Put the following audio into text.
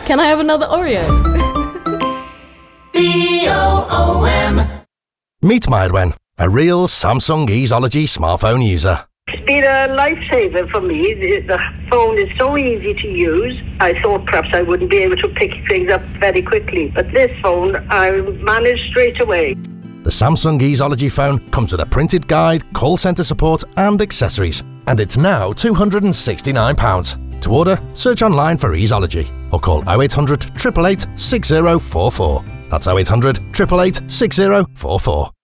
Can I have another Oreo? B-O-O-M. Meet Myrwen, a real Samsung Easeology smartphone user. It's been a lifesaver for me. The phone is so easy to use. I thought perhaps I wouldn't be able to pick things up very quickly, but this phone I managed straight away. The Samsung Easeology phone comes with a printed guide, call centre support and accessories, and it's now £269. To order, search online for Easeology or call 0800 888 6044. That's 0800 888 6044.